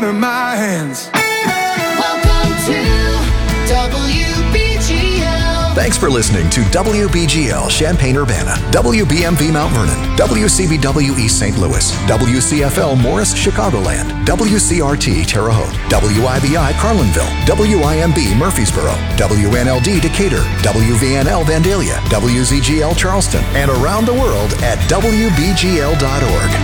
out of my hands. Welcome to WBGL. Thanks for listening to WBGL Champaign-Urbana, WBMV Mount Vernon, WCBW East St. Louis, WCFL Morris Chicagoland, WCRT Terre Haute, WIBI Carlinville, WIMB Murfreesboro, WNLD Decatur, WVNL Vandalia, WZGL Charleston, and around the world at WBGL.org.